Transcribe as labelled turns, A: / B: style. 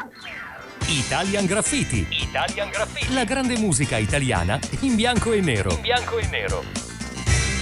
A: Italian Graffiti. La grande musica italiana in bianco e nero.